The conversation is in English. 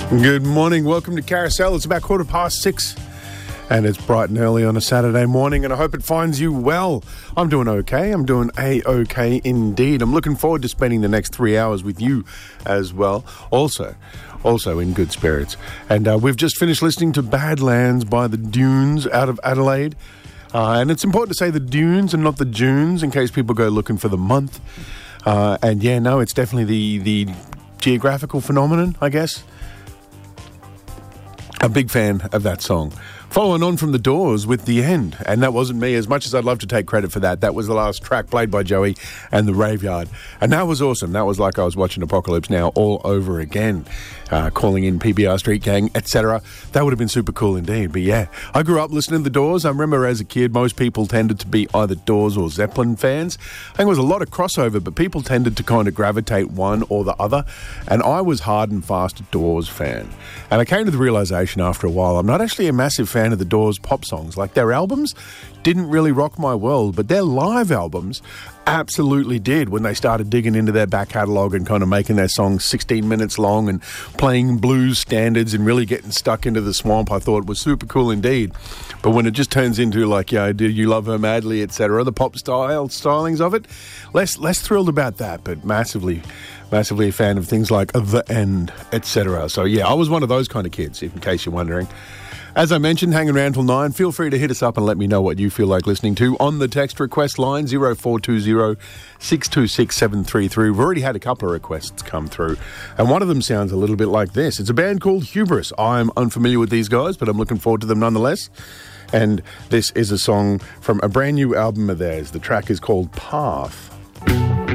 Good morning. Welcome to Carousel. It's about 6:15 and it's bright and early on a Saturday morning, and I hope it finds you well. I'm doing okay. I'm doing A-OK indeed. I'm looking forward to spending the next 3 hours with you as well. Also in good spirits. And we've just finished listening to Badlands by the Dunes out of Adelaide. And it's important to say the Dunes and not the Dunes in case people go looking for the month. It's definitely the geographical phenomenon, I guess. A big fan of that song. Following on from The Doors with The End. And that wasn't me, as much as I'd love to take credit for that. That was the last track played by Joey and the Raveyard. And that was awesome. That was like I was watching Apocalypse Now all over again. Calling in PBR Street Gang, etc. That would have been super cool indeed. But yeah, I grew up listening to The Doors. I remember as a kid, most people tended to be either Doors or Zeppelin fans. I think there was a lot of crossover, but people tended to kind of gravitate one or the other. And I was hard and fast a Doors fan. And I came to the realization after a while, I'm not actually a massive fan of the Doors pop songs. Like, their albums didn't really rock my world, but their live albums absolutely did when they started digging into their back catalogue and kind of making their songs 16 minutes long and playing blues standards and really getting stuck into the swamp. I thought it was super cool indeed. But when it just turns into like, do you love her madly, etc., the pop stylings of it, less thrilled about that, but massively a fan of things like The End, etc. So yeah, I was one of those kind of kids, in case you're wondering. As I mentioned, hanging around till 9. Feel free to hit us up and let me know what you feel like listening to on the text request line 0420 626 733. We've already had a couple of requests come through, and one of them sounds a little bit like this. It's a band called Hubris. I'm unfamiliar with these guys, but I'm looking forward to them nonetheless. And this is a song from a brand new album of theirs. The track is called Path.